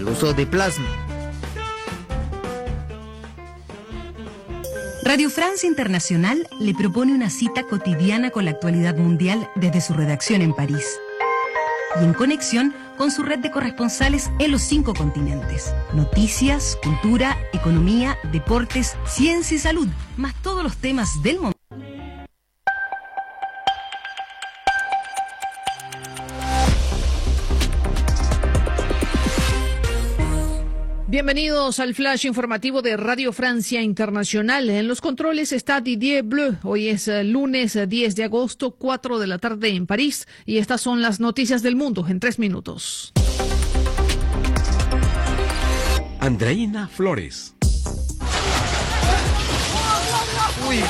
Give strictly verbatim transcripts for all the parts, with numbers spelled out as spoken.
peligroso de plasma. Radio Francia Internacional le propone una cita cotidiana con la actualidad mundial desde su redacción en París y en conexión con su red de corresponsales en los cinco continentes. Noticias, cultura, economía, deportes, ciencia y salud, más todos los temas del momento. Bienvenidos al flash informativo de Radio Francia Internacional. En los controles está Didier Bleu. Hoy es lunes diez de agosto, cuatro de la tarde en París. Y estas son las noticias del mundo en tres minutos. Andreina Flores. Uy,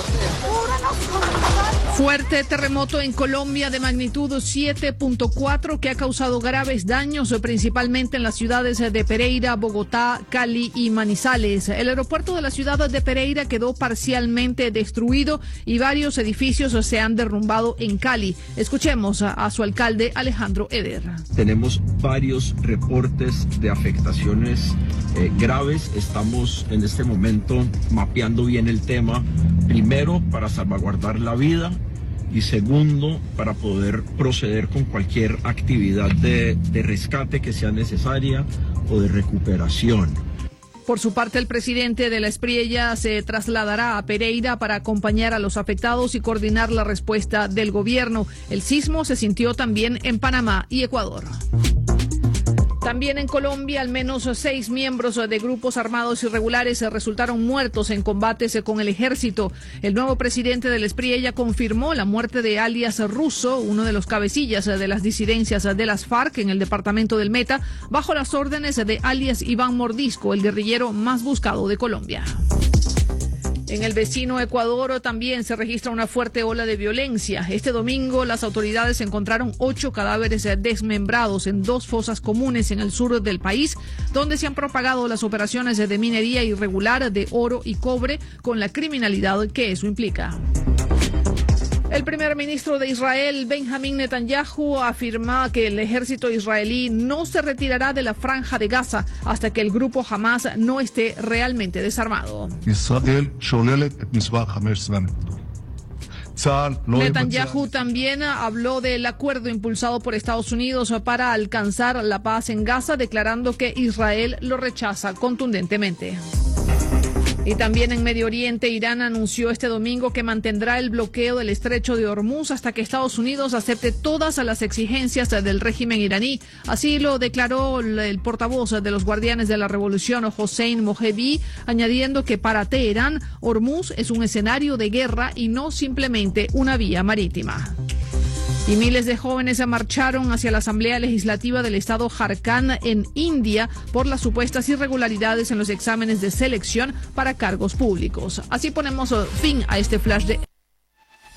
Fuerte terremoto en Colombia de magnitud siete punto cuatro que ha causado graves daños principalmente en las ciudades de Pereira, Bogotá, Cali y Manizales. El aeropuerto de la ciudad de Pereira quedó parcialmente destruido y varios edificios se han derrumbado en Cali. Escuchemos a, a su alcalde Alejandro Eder. Tenemos varios reportes de afectaciones eh, graves. Estamos en este momento mapeando bien el tema, primero para salvaguardar la vida y segundo para poder proceder con cualquier actividad de, de rescate que sea necesaria o de recuperación. Por su parte, el presidente de la Espriella se trasladará a Pereira para acompañar a los afectados y coordinar la respuesta del gobierno. El sismo se sintió también en Panamá y Ecuador. También en Colombia, al menos seis miembros de grupos armados irregulares resultaron muertos en combates con el ejército. El nuevo presidente del Espriella confirmó la muerte de alias Russo, uno de los cabecillas de las disidencias de las FARC en el departamento del Meta, bajo las órdenes de alias Iván Mordisco, el guerrillero más buscado de Colombia. En el vecino Ecuador también se registra una fuerte ola de violencia. Este domingo las autoridades encontraron ocho cadáveres desmembrados en dos fosas comunes en el sur del país, donde se han propagado las operaciones de minería irregular de oro y cobre con la criminalidad que eso implica. El primer ministro de Israel, Benjamín Netanyahu, afirma que el ejército israelí no se retirará de la franja de Gaza hasta que el grupo Hamas no esté realmente desarmado. Netanyahu también habló del acuerdo impulsado por Estados Unidos para alcanzar la paz en Gaza, declarando que Israel lo rechaza contundentemente. Y también en Medio Oriente, Irán anunció este domingo que mantendrá el bloqueo del estrecho de Hormuz hasta que Estados Unidos acepte todas las exigencias del régimen iraní. Así lo declaró el portavoz de los Guardianes de la Revolución, Hossein Mojebi, añadiendo que para Teherán, Hormuz es un escenario de guerra y no simplemente una vía marítima. Y miles de jóvenes marcharon hacia la Asamblea Legislativa del estado Jharkhand en India por las supuestas irregularidades en los exámenes de selección para cargos públicos. Así ponemos fin a este flash de